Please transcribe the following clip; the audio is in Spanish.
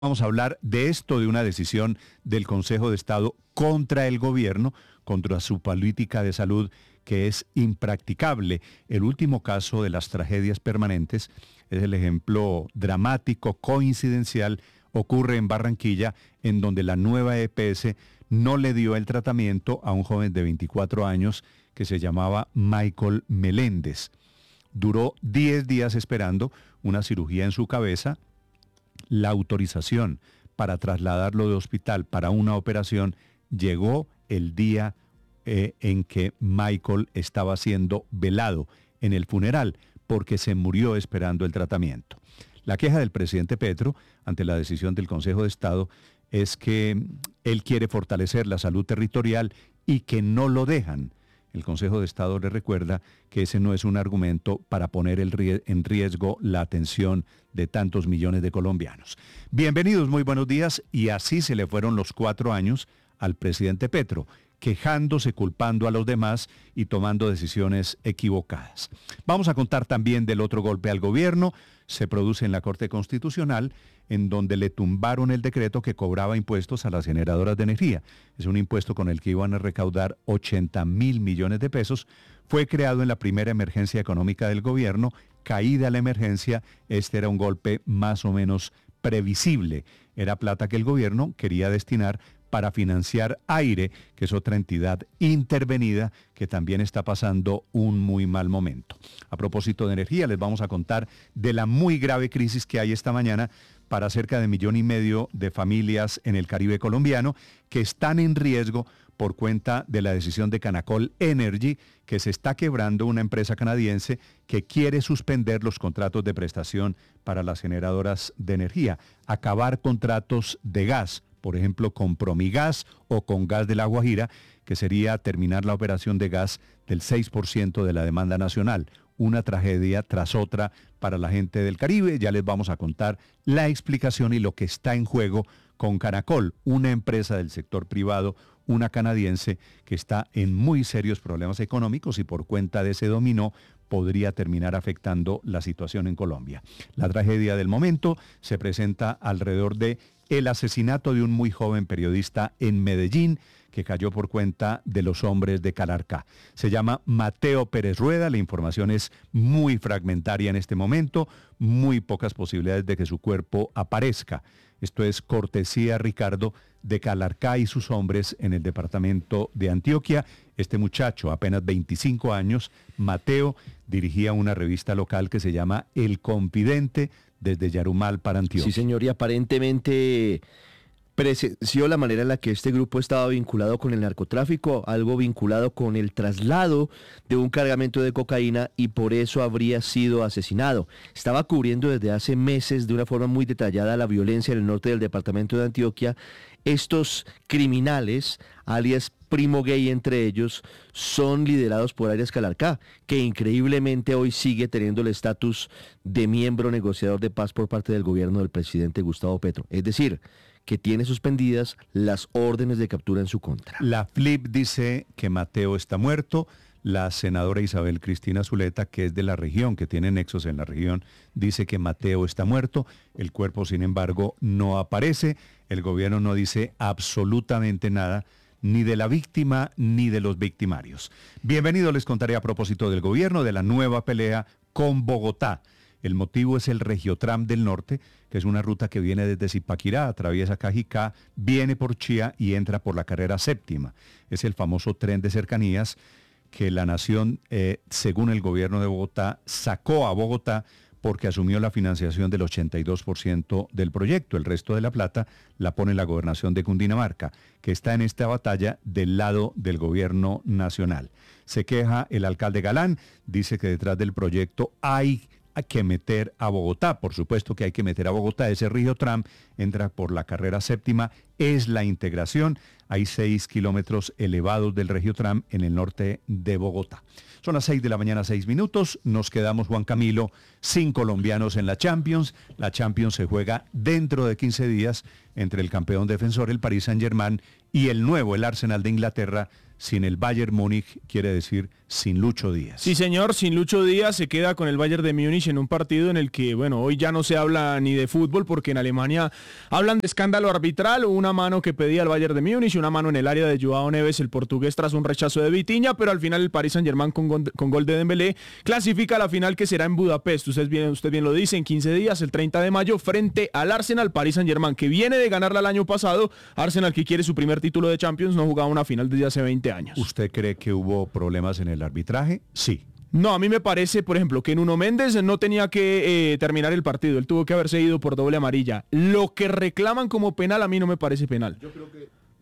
Vamos a hablar de esto, de una decisión del Consejo de Estado contra el gobierno, contra su política de salud que es impracticable. El último caso de las tragedias permanentes es el ejemplo dramático, coincidencial, ocurre en Barranquilla, en donde la nueva EPS no le dio el tratamiento a un joven de 24 años que se llamaba Michael Meléndez. Duró 10 días esperando una cirugía en su cabeza. La autorización para trasladarlo de hospital para una operación llegó el día en que Michael estaba siendo velado en el funeral porque se murió esperando el tratamiento. La queja del presidente Petro ante la decisión del Consejo de Estado es que él quiere fortalecer la salud territorial y que no lo dejan. El Consejo de Estado le recuerda que ese no es un argumento para poner en riesgo la atención de tantos millones de colombianos. Bienvenidos, muy buenos días. Y así se le fueron los 4 años al presidente Petro, quejándose, culpando a los demás y tomando decisiones equivocadas. Vamos a contar también del otro golpe al gobierno. Se produce en la Corte Constitucional, en donde le tumbaron el decreto que cobraba impuestos a las generadoras de energía. Es un impuesto con el que iban a recaudar 80.000 millones de pesos. Fue creado en la primera emergencia económica del gobierno. Caída la emergencia, este era un golpe más o menos previsible. Era plata que el gobierno quería destinar para financiar AIRE, que es otra entidad intervenida que también está pasando un muy mal momento. A propósito de energía, les vamos a contar de la muy grave crisis que hay esta mañana para cerca de 1,5 millones de familias en el Caribe colombiano que están en riesgo por cuenta de la decisión de Canacol Energy, que se está quebrando, una empresa canadiense que quiere suspender los contratos de prestación para las generadoras de energía, acabar contratos de gas, por ejemplo, con Promigas o con Gas de La Guajira, que sería terminar la operación de gas del 6% de la demanda nacional. Una tragedia tras otra para la gente del Caribe. Ya les vamos a contar la explicación y lo que está en juego con Canacol, una empresa del sector privado, una canadiense que está en muy serios problemas económicos y por cuenta de ese dominó podría terminar afectando la situación en Colombia. La tragedia del momento se presenta alrededor de el asesinato de un muy joven periodista en Medellín que cayó por cuenta de los hombres de Calarcá. Se llama Mateo Pérez Rueda, la información es muy fragmentaria en este momento, muy pocas posibilidades de que su cuerpo aparezca. Esto es cortesía, Ricardo, de Calarcá y sus hombres en el departamento de Antioquia. Este muchacho, apenas 25 años, Mateo, dirigía una revista local que se llama El Confidente desde Yarumal para Antioquia. Sí, señor, y aparentemente presenció la manera en la que este grupo estaba vinculado con el narcotráfico, algo vinculado con el traslado de un cargamento de cocaína y por eso habría sido asesinado. Estaba cubriendo desde hace meses de una forma muy detallada la violencia en el norte del departamento de Antioquia. Estos criminales, alias Primo Gay entre ellos, son liderados por Arias Calarcá, que increíblemente hoy sigue teniendo el estatus de miembro negociador de paz por parte del gobierno del presidente Gustavo Petro. Es decir, que tiene suspendidas las órdenes de captura en su contra. La FLIP dice que Mateo está muerto. La senadora Isabel Cristina Zuleta, que es de la región, que tiene nexos en la región, dice que Mateo está muerto. El cuerpo, sin embargo, no aparece. El gobierno no dice absolutamente nada, ni de la víctima ni de los victimarios. Bienvenido, les contaré a propósito del gobierno, de la nueva pelea con Bogotá. El motivo es el Regiotram del Norte, que es una ruta que viene desde Zipaquirá, atraviesa Cajicá, viene por Chía y entra por la carrera séptima. Es el famoso tren de cercanías que la nación, según el gobierno de Bogotá, sacó a Bogotá porque asumió la financiación del 82% del proyecto. El resto de la plata la pone la gobernación de Cundinamarca, que está en esta batalla del lado del gobierno nacional. Se queja el alcalde Galán, dice que detrás del proyecto hay que meter a Bogotá. Por supuesto que hay que meter a Bogotá. Ese Regiotram entra por la carrera séptima es la integración. Hay 6 kilómetros elevados del Regiotram en el norte de Bogotá. Son las 6 de la mañana, 6 minutos. Nos quedamos, Juan Camilo, sin colombianos en la Champions. La Champions se juega dentro de 15 días entre el campeón defensor, el Paris Saint-Germain, y el nuevo, el Arsenal de Inglaterra. Sin el Bayern Múnich, quiere decir sin Lucho Díaz. Sí, señor, sin Lucho Díaz se queda con el Bayern de Múnich en un partido en el que, bueno, hoy ya no se habla ni de fútbol porque en Alemania hablan de escándalo arbitral, una mano que pedía el Bayern de Múnich, una mano en el área de Joao Neves, el portugués, tras un rechazo de Vitinha, pero al final el Paris Saint-Germain con gol de Dembélé clasifica a la final que será en Budapest. Usted bien lo dice, en 15 días, el 30 de mayo, frente al Arsenal. Paris Saint-Germain, que viene de ganarla el año pasado, Arsenal que quiere su primer título de Champions, no jugaba una final desde hace 20 años. ¿Usted cree que hubo problemas en el arbitraje? Sí. No, a mí me parece, por ejemplo, que Nuno Méndez no tenía que terminar el partido. Él tuvo que haberse ido por doble amarilla. Lo que reclaman como penal a mí no me parece penal. Yo creo que